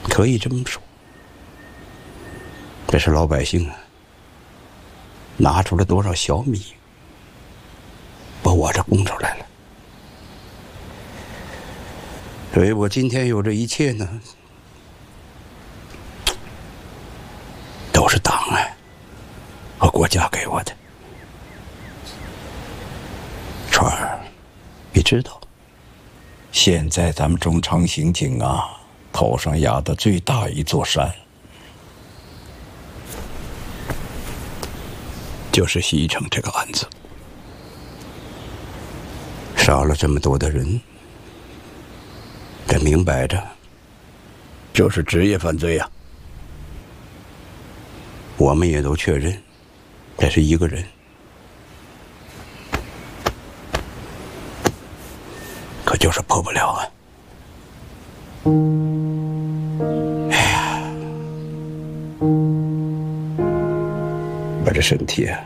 可以这么说。这是老百姓啊，拿出了多少小米，把我这供出来了。所以我今天有这一切呢，都是党啊和国家给我的。川儿，你知道，现在咱们中长刑警啊，头上压的最大一座山，就是西城这个案子，杀了这么多的人，这明摆着就是职业犯罪呀。我们也都确认，这是一个人，可就是破不了啊。哎呀，我这身体啊，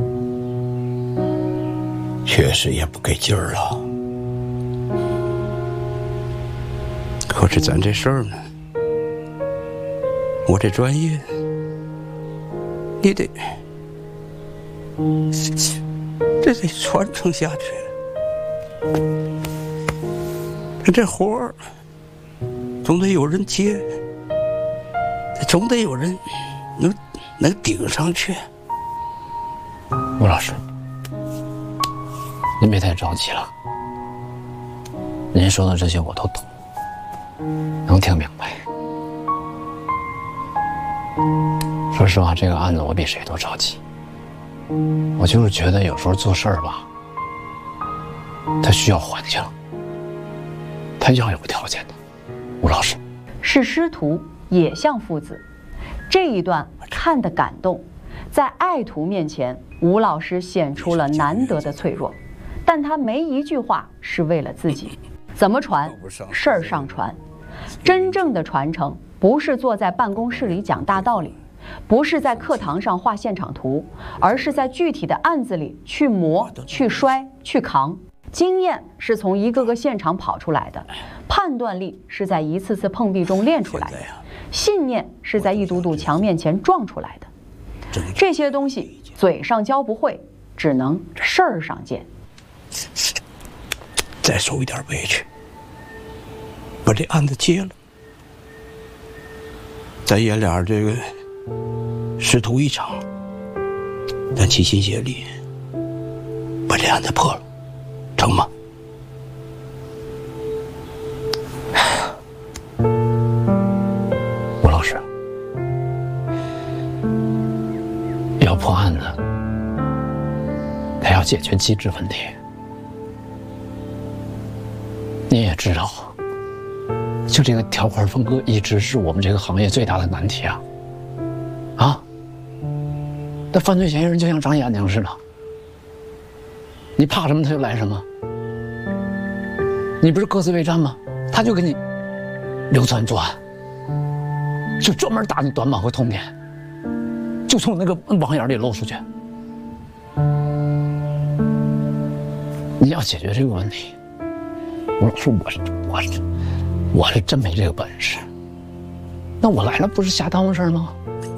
确实也不给劲儿了。可是咱这事儿呢，我这专业，你得这得传承下去。这活儿总得有人接，总得有人能顶上去。 吴老师，您别太着急了。您说的这些我都懂，能听明白。说实话，这个案子我比谁都着急。我就是觉得有时候做事儿吧，它需要环境，它要有条件的。吴老师， 是师徒也像父子，这一段看得感动。在爱徒面前，吴老师显出了难得的脆弱，但他没一句话是为了自己。怎么传？事儿上传。真正的传承不是坐在办公室里讲大道理，不是在课堂上画现场图，而是在具体的案子里去磨、去摔、去扛。经验是从一个个现场跑出来的，判断力是在一次次碰壁中练出来的，信念是在一堵堵墙面前撞出来的。这些东西嘴上教不会，只能事儿上见。 再受一点委屈，把这案子结了，咱爷俩这个师徒一场，咱齐心协力把这案子破了，成吗？ 吴老师，要破案子，得要解决机制问题。你也知道，就这个条款分割一直是我们这个行业最大的难题啊！啊，那犯罪嫌疑人就像长眼睛似的，你怕什么他就来什么。你不是各自为战吗？他就给你流窜作案，就专门打你短板和痛点，就从那个网眼里露出去。你要解决这个问题，我说我是真没这个本事。那我来了不是瞎耽误事儿吗？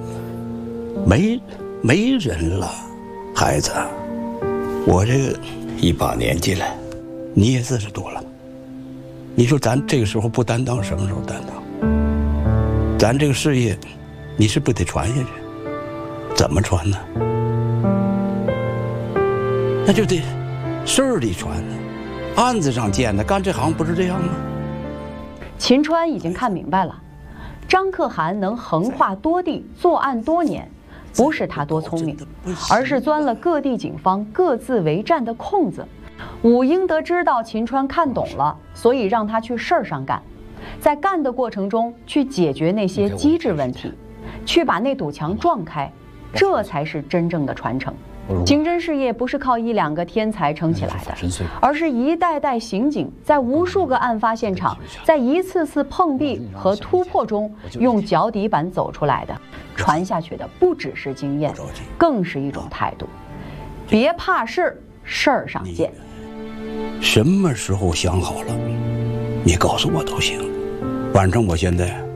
没人了，孩子，我这个一把年纪了，你也40多了，你说咱这个时候不担当，什么时候担当？咱这个事业，你是不是得传下去？怎么传呢？那就得事儿里传呢，案子上见的，干这行不是这样吗？ 秦川已经看明白了，张可汗能横跨多地作案多年，不是他多聪明，而是钻了各地警方各自为战的空子。武英德知道秦川看懂了，所以让他去事儿上干，在干的过程中去解决那些机制问题，去把那堵墙撞开，这才是真正的传承。刑侦事业不是靠1、2个天才撑起来的，而是一代代刑警在无数个案发现场，在一次次碰壁和突破中，用脚底板走出来的。传下去的不只是经验，更是一种态度。别怕事，事儿上见。 什么时候想好了，你告诉我都行。反正我现在